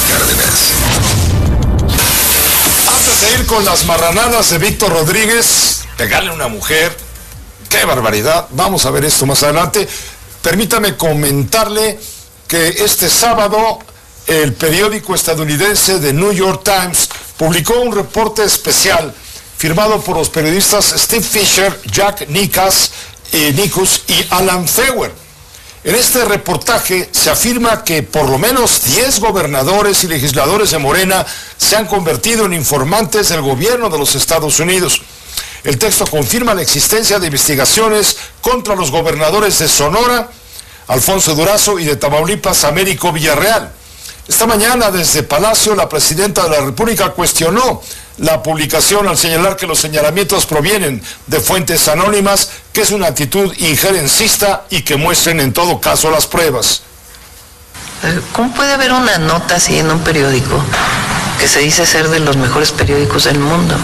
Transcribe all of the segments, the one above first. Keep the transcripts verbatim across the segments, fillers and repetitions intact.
Cárdenas. Antes de ir con las marranadas de Víctor Rodríguez, pegarle a una mujer, qué barbaridad, vamos a ver esto más adelante. Permítame comentarle que este sábado el periódico estadounidense The New York Times publicó un reporte especial firmado por los periodistas Steve Fisher, Jack Nicas, eh, Nicus y Alan Feuer. En este reportaje se afirma que por lo menos diez gobernadores y legisladores de Morena se han convertido en informantes del gobierno de los Estados Unidos. El texto confirma la existencia de investigaciones contra los gobernadores de Sonora, Alfonso Durazo, y de Tamaulipas, Américo Villarreal. Esta mañana, desde Palacio, la presidenta de la República cuestionó la publicación al señalar que los señalamientos provienen de fuentes anónimas, que es una actitud injerencista y que muestren en todo caso las pruebas. ¿Cómo puede haber una nota así en un periódico que se dice ser de los mejores periódicos del mundo?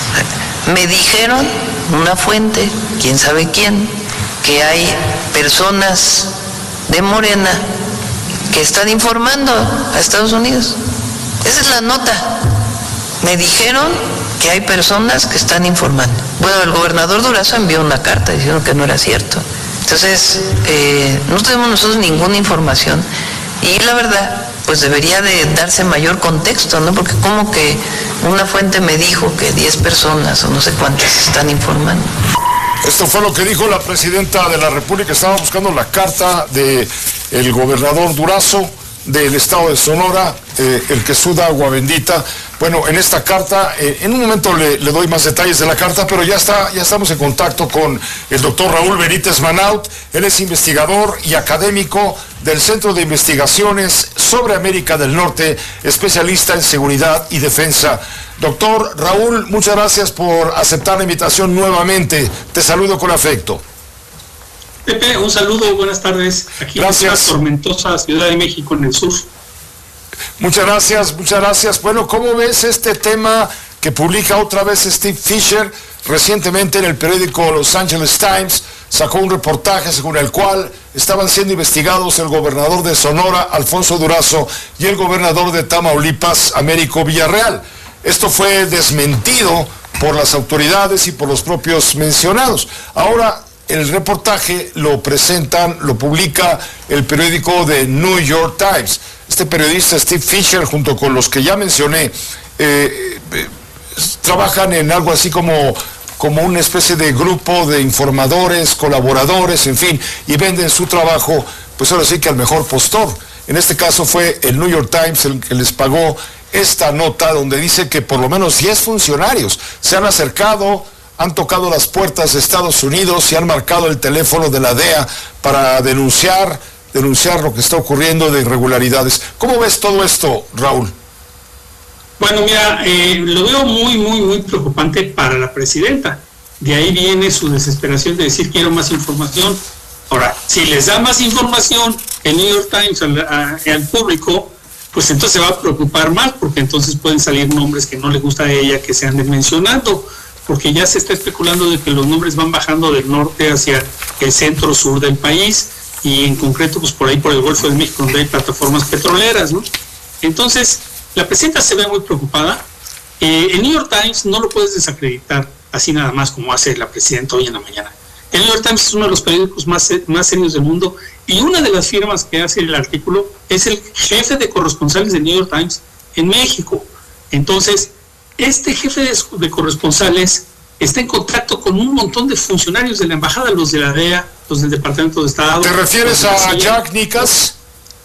Me dijeron, una fuente, quién sabe quién, que hay personas de Morena que están informando a Estados Unidos. Esa es la nota. Me dijeron que hay personas que están informando. Bueno, el gobernador Durazo envió una carta diciendo que no era cierto. Entonces, eh, no tenemos nosotros ninguna información y la verdad, pues debería de darse mayor contexto, ¿no? Porque como que una fuente me dijo que diez personas o no sé cuántas están informando. Esto fue lo que dijo la presidenta de la República. Estaba buscando la carta de el gobernador Durazo del estado de Sonora, eh, el que suda agua bendita. Bueno, en esta carta, eh, en un momento le, le doy más detalles de la carta, pero ya está, ya estamos en contacto con el doctor Raúl Benítez Manaut. Él es investigador y académico del Centro de Investigaciones sobre América del Norte, especialista en seguridad y defensa. Doctor Raúl, muchas gracias por aceptar la invitación nuevamente. Te saludo con afecto. Pepe, un saludo, buenas tardes. Aquí en esta tormentosa Ciudad de México, en el sur. Muchas gracias, muchas gracias. Bueno, ¿cómo ves este tema que publica otra vez Steve Fisher? Recientemente en el periódico Los Angeles Times sacó un reportaje según el cual estaban siendo investigados el gobernador de Sonora, Alfonso Durazo, y el gobernador de Tamaulipas, Américo Villarreal. Esto fue desmentido por las autoridades y por los propios mencionados. Ahora, el reportaje lo presentan, lo publica el periódico de New York Times. Este periodista Steve Fisher, junto con los que ya mencioné, eh, eh, trabajan en algo así como, como una especie de grupo de informadores, colaboradores, en fin, y venden su trabajo, pues ahora sí que al mejor postor. En este caso fue el New York Times el que les pagó esta nota donde dice que por lo menos diez funcionarios se han acercado, han tocado las puertas de Estados Unidos y han marcado el teléfono de la D E A para denunciar, denunciar lo que está ocurriendo de irregularidades. ¿Cómo ves todo esto, Raúl? Bueno, mira, eh, lo veo muy, muy, muy preocupante para la presidenta. De ahí viene su desesperación de decir quiero más información. Ahora, si les da más información el New York Times al, a, al público, pues entonces se va a preocupar más, porque entonces pueden salir nombres que no le gusta a ella que se anden mencionando, porque ya se está especulando de que los nombres van bajando del norte hacia el centro-sur del país, y en concreto pues por ahí por el Golfo de México, donde hay plataformas petroleras, ¿no? Entonces, la presidenta se ve muy preocupada. Eh, el New York Times no lo puedes desacreditar así nada más como hace la presidenta hoy en la mañana. El New York Times es uno de los periódicos más, más serios del mundo, y una de las firmas que hace el artículo es el jefe de corresponsales del New York Times en México. Entonces, este jefe de, de corresponsales está en contacto con un montón de funcionarios de la embajada, los de la D E A, los del Departamento de Estado. ¿Te refieres a Jack Nicas?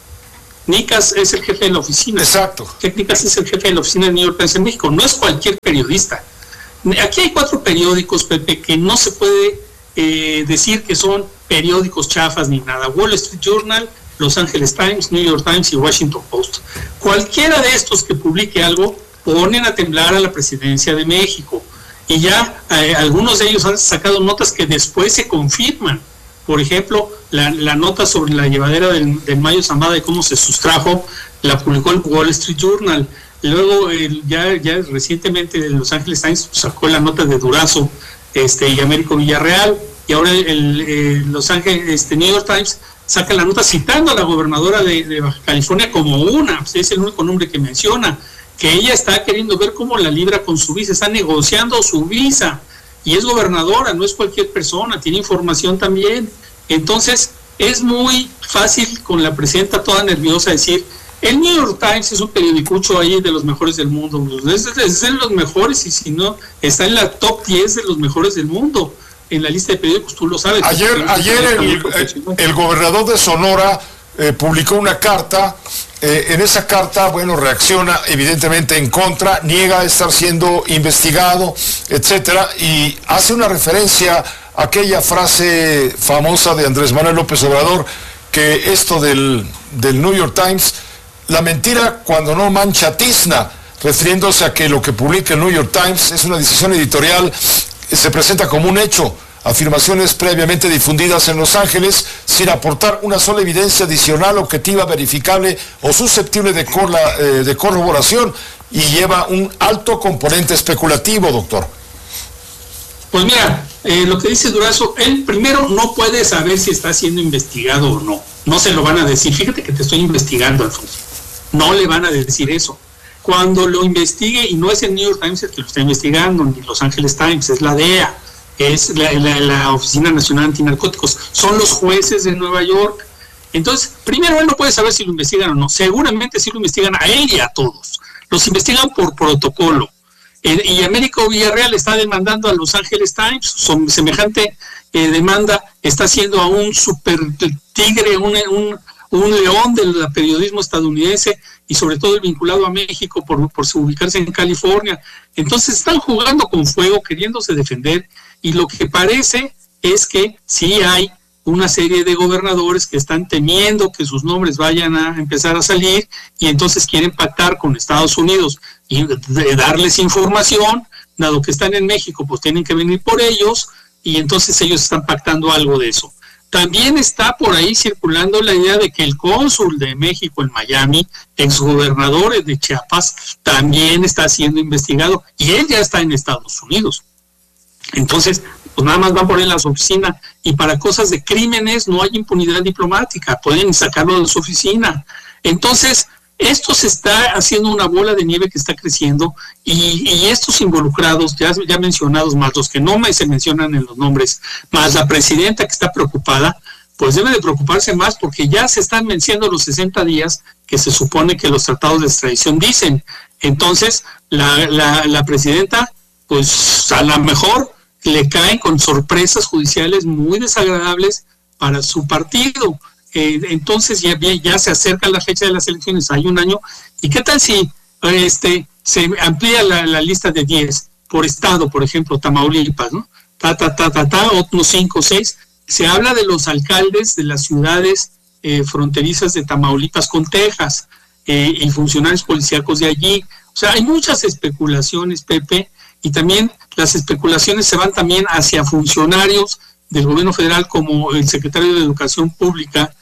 Nicas es el jefe de la oficina. Exacto. Jack Nicas es el jefe de la oficina de New York Times en México. No es cualquier periodista. Aquí hay cuatro periódicos, Pepe, que no se puede eh, decir que son periódicos chafas ni nada. Wall Street Journal, Los Angeles Times, New York Times y Washington Post. Cualquiera de estos que publique algo ponen a temblar a la presidencia de México. Y ya eh, algunos de ellos han sacado notas que después se confirman. Por ejemplo, la, la nota sobre la llevadera del, del Mayo Zambada y cómo se sustrajo, la publicó el Wall Street Journal. Luego, el, ya, ya recientemente Los Angeles Times sacó la nota de Durazo este, y Américo Villarreal. Y ahora el, el Los Ángeles, este, New York Times saca la nota citando a la gobernadora de, de Baja California como una, pues es el único nombre que menciona, que ella está queriendo ver cómo la libra con su visa, está negociando su visa, y es gobernadora, no es cualquier persona, tiene información también. Entonces es muy fácil con la presidenta toda nerviosa decir, el New York Times es un periodicucho ahí de los mejores del mundo, es, es de los mejores, y si no, está en la top diez de los mejores del mundo, en la lista de periódicos, tú lo sabes. Ayer, ayer el, el gobernador de Sonora eh, publicó una carta, eh, en esa carta, bueno, reacciona evidentemente en contra, niega estar siendo investigado, etcétera, y hace una referencia a aquella frase famosa de Andrés Manuel López Obrador, que esto del, del New York Times, la mentira cuando no mancha tizna, refiriéndose a que lo que publica el New York Times es una decisión editorial, se presenta como un hecho, afirmaciones previamente difundidas en Los Ángeles, sin aportar una sola evidencia adicional, objetiva, verificable o susceptible de, corla, eh, de corroboración, y lleva un alto componente especulativo, doctor. Pues mira, eh, lo que dice Durazo, él primero no puede saber si está siendo investigado o no, no se lo van a decir, fíjate que te estoy investigando, Alfonso, no le van a decir eso. Cuando lo investigue, y no es el New York Times el que lo está investigando, ni Los Angeles Times, es la D E A, es la, la, la Oficina Nacional Antinarcóticos, son los jueces de Nueva York. Entonces, primero él no puede saber si lo investigan o no, seguramente sí lo investigan a él y a todos, los investigan por protocolo. Eh, y Américo Villarreal está demandando a Los Angeles Times, son, semejante eh, demanda está haciendo a un super tigre, un, un, un león del periodismo estadounidense, y sobre todo el vinculado a México por, por ubicarse en California. Entonces están jugando con fuego, queriéndose defender, y lo que parece es que sí hay una serie de gobernadores que están temiendo que sus nombres vayan a empezar a salir, y entonces quieren pactar con Estados Unidos y de darles información, dado que están en México, pues tienen que venir por ellos, y entonces ellos están pactando algo de eso. También está por ahí circulando la idea de que el cónsul de México en Miami, exgobernador de Chiapas, también está siendo investigado, y él ya está en Estados Unidos. Entonces, pues nada más van por él a su oficina, y para cosas de crímenes no hay impunidad diplomática, pueden sacarlo de su oficina. Entonces, esto se está haciendo una bola de nieve que está creciendo, y, y estos involucrados, ya, ya mencionados, más los que no me se mencionan en los nombres, más la presidenta que está preocupada, pues debe de preocuparse más, porque ya se están venciendo los sesenta días que se supone que los tratados de extradición dicen. Entonces, la, la, la presidenta, pues a lo mejor le caen con sorpresas judiciales muy desagradables para su partido. Eh, entonces ya, ya se acerca la fecha de las elecciones, hay un año, y qué tal si este se amplía la, la lista de diez por estado, por ejemplo, Tamaulipas, ¿no? Ta, ta, ta, ta, ta, otros cinco, seis, se habla de los alcaldes de las ciudades eh, fronterizas de Tamaulipas con Texas, eh, y funcionarios policíacos de allí. O sea, hay muchas especulaciones, Pepe, y también las especulaciones se van también hacia funcionarios del gobierno federal, como el secretario de Educación Pública,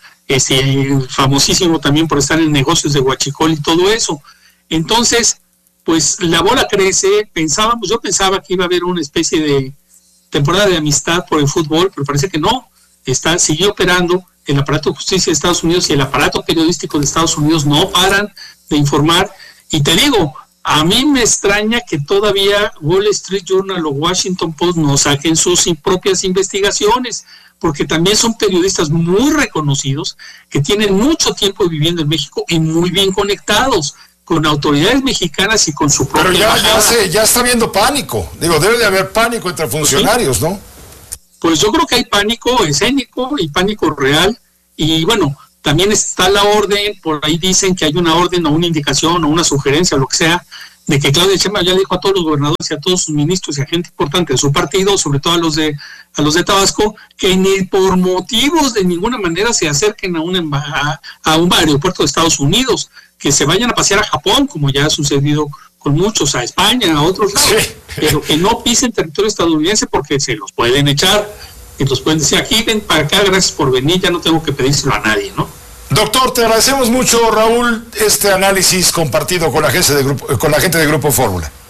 ese famosísimo también por estar en negocios de huachicol y todo eso. Entonces, pues la bola crece. Pensábamos, yo pensaba que iba a haber una especie de temporada de amistad por el fútbol, pero parece que no. Está, sigue operando el aparato de justicia de Estados Unidos y el aparato periodístico de Estados Unidos no paran de informar. Y te digo, a mí me extraña que todavía Wall Street Journal o Washington Post no saquen sus propias investigaciones, porque también son periodistas muy reconocidos, que tienen mucho tiempo viviendo en México y muy bien conectados con autoridades mexicanas y con su propia... Pero ya, ya, se, ya está habiendo pánico. Digo, debe de haber pánico entre funcionarios, ¿no? Pues yo creo que hay pánico escénico y pánico real. Y bueno, también está la orden, por ahí dicen que hay una orden o una indicación o una sugerencia o lo que sea, de que Claudia Sheinbaum ya le dijo a todos los gobernadores y a todos sus ministros y a gente importante de su partido, sobre todo a los de a los de Tabasco, que ni por motivos de ninguna manera se acerquen a un, a, a un aeropuerto de Estados Unidos, que se vayan a pasear a Japón, como ya ha sucedido con muchos, a España, a otros lados, sí. Pero que no pisen territorio estadounidense porque se los pueden echar, y los pueden decir, aquí ven para acá, gracias por venir, ya no tengo que pedírselo a nadie, ¿no? Doctor, te agradecemos mucho, Raúl, este análisis compartido con la gente de Grupo, con la gente de Grupo Fórmula.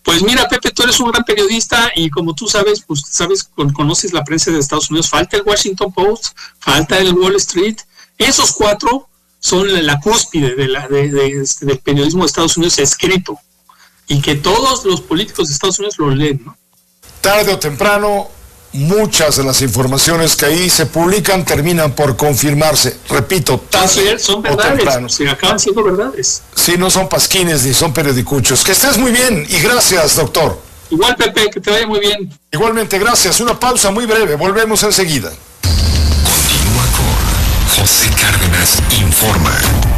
Pues mira, Pepe, tú eres un gran periodista y como tú sabes, pues sabes, con, conoces la prensa de Estados Unidos, falta el Washington Post, falta el Wall Street, esos cuatro son la, la cúspide de la, de, de, de, del periodismo de Estados Unidos escrito, y que todos los políticos de Estados Unidos lo leen, ¿no? Tarde o temprano, muchas de las informaciones que ahí se publican terminan por confirmarse. Repito, tarde son o verdades, temprano. Se acaban siendo verdades. Sí, no son pasquines ni son periodicuchos. Que estés muy bien y gracias, doctor. Igual, Pepe, que te vaya muy bien. Igualmente, gracias. Una pausa muy breve. Volvemos enseguida. Continúa con José Cárdenas Informa.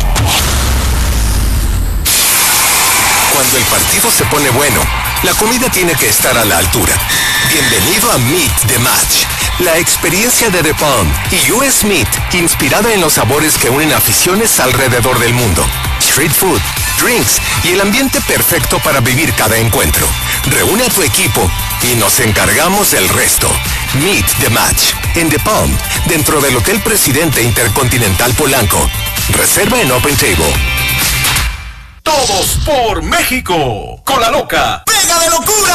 Cuando el partido se pone bueno, la comida tiene que estar a la altura. Bienvenido a Meet the Match, la experiencia de The Palm y U S Meat, inspirada en los sabores que unen aficiones alrededor del mundo. Street food, drinks y el ambiente perfecto para vivir cada encuentro. Reúne a tu equipo y nos encargamos del resto. Meet the Match en The Palm, dentro del Hotel Presidente Intercontinental Polanco. Reserva en Open Table. Todos por México, con la loca ¡Pega de locura!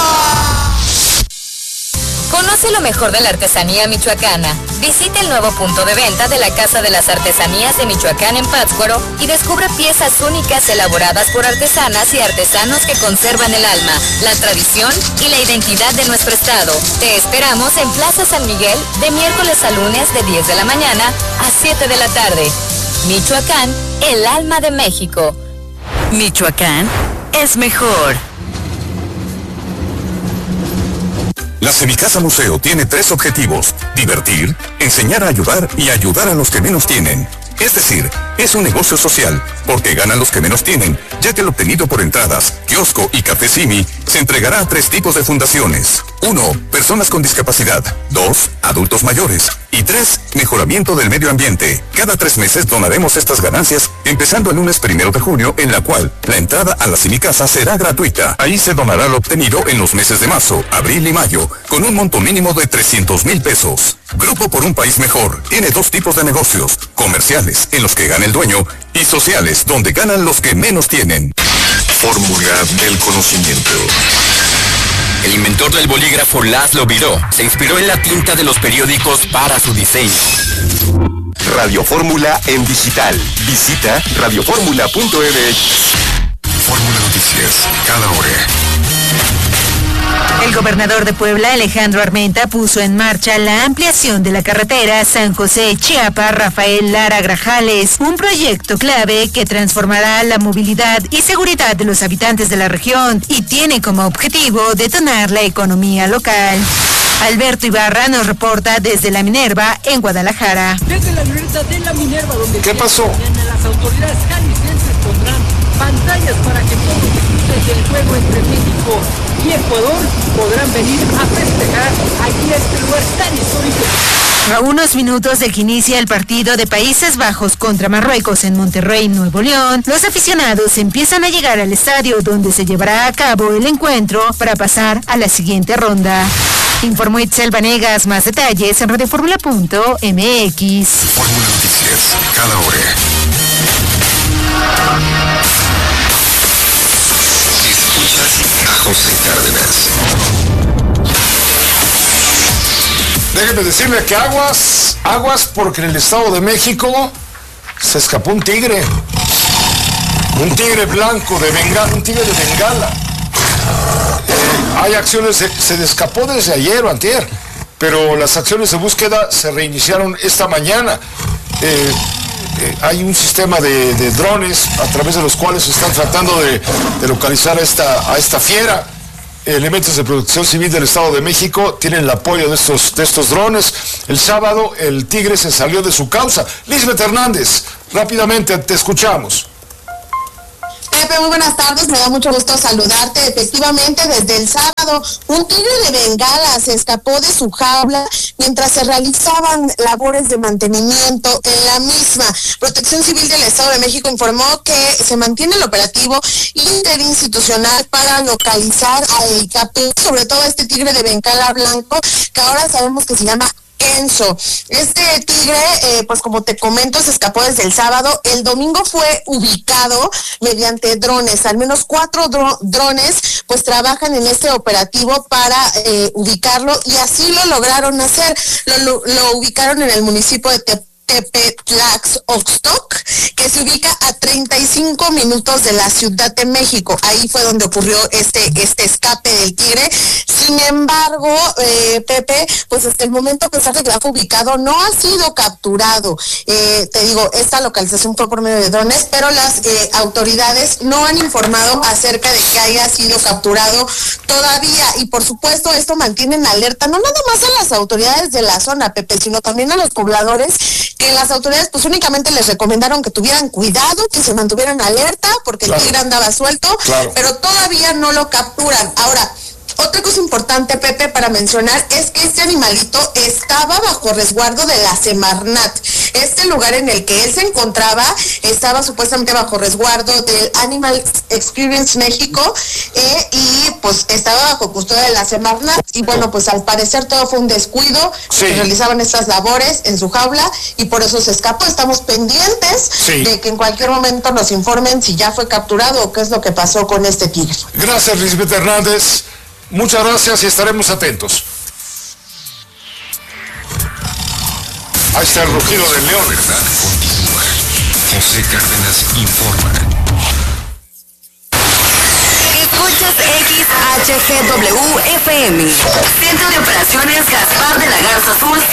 Conoce lo mejor de la artesanía michoacana. Visita el nuevo punto de venta de la Casa de las Artesanías de Michoacán en Pátzcuaro y descubre piezas únicas elaboradas por artesanas y artesanos que conservan el alma, la tradición y la identidad de nuestro estado. Te esperamos en Plaza San Miguel de miércoles a lunes de diez de la mañana a siete de la tarde. Michoacán, el alma de México. Michoacán es mejor. La Semicasa Museo tiene tres objetivos: divertir, enseñar a ayudar y ayudar a los que menos tienen. Es decir, es un negocio social, porque ganan los que menos tienen, ya que el obtenido por entradas, kiosco y café Simi se entregará a tres tipos de fundaciones. Uno, personas con discapacidad. Dos, adultos mayores. Y tres, mejoramiento del medio ambiente. Cada tres meses donaremos estas ganancias, empezando el lunes primero de junio, en la cual la entrada a la Semicasa será gratuita. Ahí se donará lo obtenido en los meses de marzo, abril y mayo, con un monto mínimo de trescientos mil pesos. Grupo por un País Mejor tiene dos tipos de negocios: comerciales, en los que gana el dueño, y sociales, donde ganan los que menos tienen. Fórmula del conocimiento. El inventor del bolígrafo Laszlo Biró se inspiró en la tinta de los periódicos para su diseño. Radio Fórmula en digital. Visita radioformula punto m x. Fórmula Noticias, cada hora. El gobernador de Puebla, Alejandro Armenta, puso en marcha la ampliación de la carretera San José-Chiapa Rafael Lara Grajales, un proyecto clave que transformará la movilidad y seguridad de los habitantes de la región y tiene como objetivo detonar la economía local. Alberto Ibarra nos reporta desde La Minerva, en Guadalajara. Desde la glorieta de La Minerva, donde ¿Qué pasó? Las autoridades jaliscienses pondrán pantallas para que todos los disfrutes del juego entre México y Ecuador podrán venir a festejar aquí a este lugar tan histórico. A unos minutos de que inicia el partido de Países Bajos contra Marruecos en Monterrey, Nuevo León, los aficionados empiezan a llegar al estadio donde se llevará a cabo el encuentro para pasar a la siguiente ronda. Informó Itzel Vanegas. Más detalles en radioformula punto m x. Fórmula Noticias, cada hora. Escuchas a José Cárdenas. Déjeme decirle que aguas, aguas, porque en el Estado de México se escapó un tigre. Un tigre blanco de Bengala, un tigre de Bengala. Eh, hay acciones, de, se escapó desde ayer o antier, pero las acciones de búsqueda se reiniciaron esta mañana. Eh, eh, hay un sistema de, de drones a través de los cuales se están tratando de, de localizar a esta, a esta fiera. Elementos de Protección Civil del Estado de México tienen el apoyo de estos, de estos drones. El sábado el tigre se salió de su causa. Lisbeth Hernández, rápidamente te escuchamos. Pepe, muy buenas tardes, me da mucho gusto saludarte. Efectivamente, desde el sábado, un tigre de Bengala se escapó de su jaula mientras se realizaban labores de mantenimiento en la misma. Protección Civil del Estado de México informó que se mantiene el operativo interinstitucional para localizar al capitán, sobre todo este tigre de Bengala blanco, que ahora sabemos que se llama Enzo. Este tigre, eh, pues como te comento, se escapó desde el sábado. El domingo fue ubicado mediante drones. Al menos cuatro dro- drones pues trabajan en este operativo para eh, ubicarlo, y así lo lograron hacer. Lo, lo, lo ubicaron en el municipio de Tep Tepetlaxoxtoc, que se ubica a treinta y cinco minutos de la Ciudad de México. Ahí fue donde ocurrió este este escape del tigre. Sin embargo, eh, Pepe, pues hasta el momento, a pesar de que fue ubicado, no ha sido capturado. Eh, te digo, esta localización fue por medio de drones, pero las eh, autoridades no han informado acerca de que haya sido capturado todavía. Y por supuesto, esto mantiene en alerta no nada más a las autoridades de la zona, Pepe, sino también a los pobladores, que las autoridades pues únicamente les recomendaron que tuvieran cuidado, que se mantuvieran alerta, porque claro, el tigre andaba suelto, claro, pero todavía no lo capturan. Ahora, otra cosa importante, Pepe, para mencionar, es que este animalito estaba bajo resguardo de la Semarnat. Este lugar en el que él se encontraba estaba supuestamente bajo resguardo del Animal Experience México, eh, y pues estaba bajo custodia de la Semarnat. Y bueno, pues al parecer todo fue un descuido, sí, que realizaban estas labores en su jaula y por eso se escapó. Estamos pendientes, sí, de que en cualquier momento nos informen si ya fue capturado o qué es lo que pasó con este tigre. Gracias, Lisbeth Hernández. Muchas gracias y estaremos atentos. Ahí está el rugido del león. Verdad continúa. José Cárdenas informa. Escuchas X H G W F M. Centro de Operaciones Gaspar de la Garza Azul